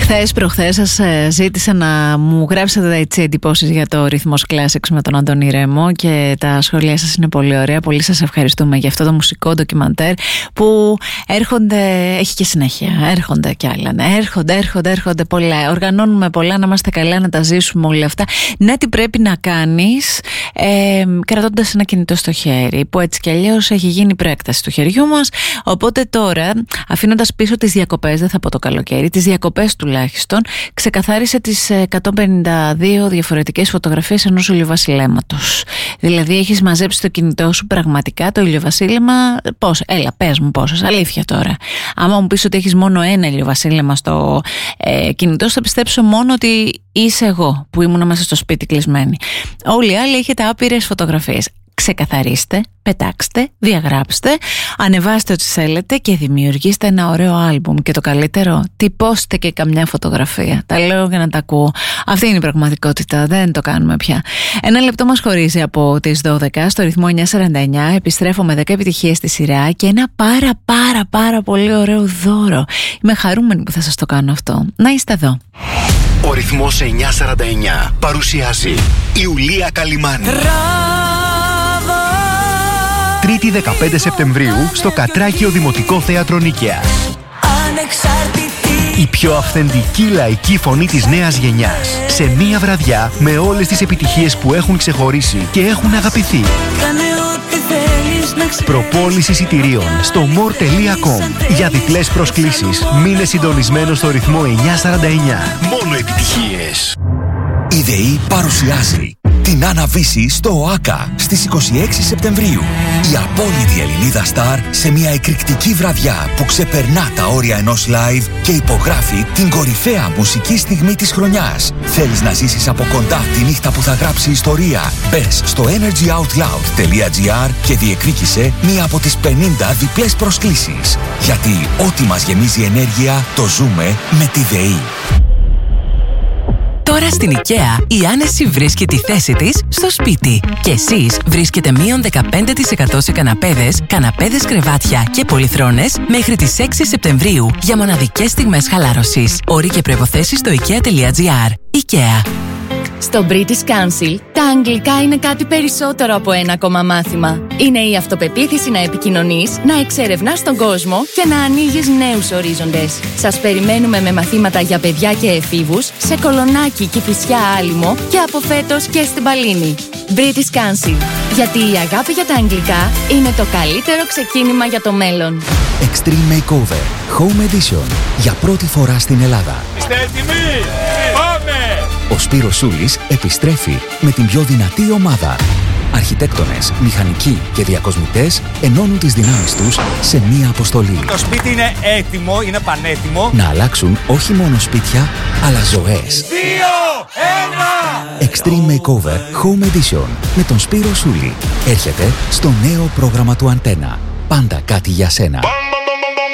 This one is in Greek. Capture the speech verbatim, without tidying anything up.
Χθες προχθές σας ζήτησα να μου γράψετε έτσι εντυπώσεις για το Ρυθμός Classics με τον Αντώνη Ρέμο και τα σχόλια σας είναι πολύ ωραία. Πολύ σας ευχαριστούμε για αυτό το μουσικό ντοκιμαντέρ που έρχονται, έχει και συνέχεια, έρχονται κι άλλα, ναι, έρχονται, έρχονται, έρχονται πολλά. Οργανώνουμε πολλά, να είμαστε καλά, να τα ζήσουμε όλα αυτά. Ναι, τι πρέπει να κάνεις ε, κρατώντας ένα κινητό στο χέρι, που έτσι κι αλλιώς έχει γίνει προέκταση του χεριού μας. Οπότε τώρα, αφήνοντας πίσω τις διακοπές, δεν θα πω το καλοκαίρι, τις διακοπές τουλάχιστον, ξεκαθάρισε τις εκατόν πενήντα δύο διαφορετικές φωτογραφίες ενός ηλιοβασιλέματος. Δηλαδή έχεις μαζέψει στο κινητό σου πραγματικά το ηλιοβασίλεμα. Πώς, έλα πες μου πόσες, αλήθεια τώρα. Άμα μου πεις ότι έχεις μόνο ένα ηλιοβασίλεμα στο ε, κινητό σου, θα πιστέψω μόνο ότι είσαι εγώ που ήμουν μέσα στο σπίτι κλεισμένη. Όλοι οι άλλοι έχετε άπειρες φωτογραφίες. Ξεκαθαρίστε, πετάξτε, διαγράψτε, ανεβάστε ό,τι θέλετε και δημιουργήστε ένα ωραίο άλμπουμ. Και το καλύτερο, τυπώστε και καμιά φωτογραφία. Τα λέω για να τα ακούω. Αυτή είναι η πραγματικότητα, δεν το κάνουμε πια. Ένα λεπτό μας χωρίζει από τις δώδεκα στο ρυθμό εννιακόσια σαράντα εννιά. Επιστρέφω με δέκα επιτυχίες στη σειρά και ένα πάρα πάρα πάρα πολύ ωραίο δώρο. Είμαι χαρούμενη που θα σας το κάνω αυτό. Να είστε εδώ. Ο ρυθμός εννιακόσια σαράντα εννιά παρουσιάζει Ιουλία Καλιμάνη. Τρίτη δεκαπέντε Σεπτεμβρίου στο Κατράκιο Δημοτικό Θέατρο Νίκαιας. Η πιο αυθεντική λαϊκή φωνή της νέας γενιάς. Σε μία βραδιά με όλες τις επιτυχίες που έχουν ξεχωρίσει και έχουν αγαπηθεί. Προπόληση εισιτηρίων στο more τελεία com. Για διπλές προσκλήσεις μείνε συντονισμένο στο ρυθμό εννιακόσια σαράντα εννιά. Μόνο επιτυχίες. Η ΔΕΗ παρουσιάζει την Αναβίση στο ΟΑΚΑ στις είκοσι έξι Σεπτεμβρίου. Η απόλυτη Ελληνίδα στάρ σε μια εκρηκτική βραδιά που ξεπερνά τα όρια ενός live και υπογράφει την κορυφαία μουσική στιγμή της χρονιάς. Θέλεις να ζήσεις από κοντά τη νύχτα που θα γράψει ιστορία? Μπες στο energyoutloud τελεία gr και διεκδίκησε μία από τις πενήντα διπλές προσκλήσεις. Γιατί ό,τι μας γεμίζει ενέργεια το ζούμε με τη ΔΕΗ. Τώρα στην IKEA η άνεση βρίσκει τη θέση της στο σπίτι. Και εσείς βρίσκετε μείον δεκαπέντε τοις εκατό σε καναπέδες, καναπέδες κρεβάτια και πολυθρόνες μέχρι τις έξι Σεπτεμβρίου για μοναδικές στιγμές χαλάρωσης. Όροι και προϋποθέσεις στο ikea τελεία gr. IKEA. Στο British Council, τα αγγλικά είναι κάτι περισσότερο από ένα ακόμα μάθημα. Είναι η αυτοπεποίθηση να επικοινωνείς, να εξερευνάς τον κόσμο και να ανοίγεις νέους ορίζοντες. Σας περιμένουμε με μαθήματα για παιδιά και εφήβους σε Κολονάκι, Κηφισιά, Άλυμο και από φέτος και στην Παλίνη. British Council. Γιατί η αγάπη για τα αγγλικά είναι το καλύτερο ξεκίνημα για το μέλλον. Extreme Makeover Home Edition. Για πρώτη φορά στην Ελλάδα. Είστε έτοιμοι? Πάμε! Ο Σπύρος Σούλης επιστρέφει με την πιο δυνατή ομάδα. Αρχιτέκτονες, μηχανικοί και διακοσμητές ενώνουν τις δυνάμεις τους σε μία αποστολή. Το σπίτι είναι έτοιμο, είναι πανέτοιμο. Να αλλάξουν όχι μόνο σπίτια, αλλά ζωές. Δύο, ένα! Extreme Makeover Home Edition με τον Σπύρο Σούλη. Έρχεται στο νέο πρόγραμμα του Αντένα. Πάντα κάτι για σένα.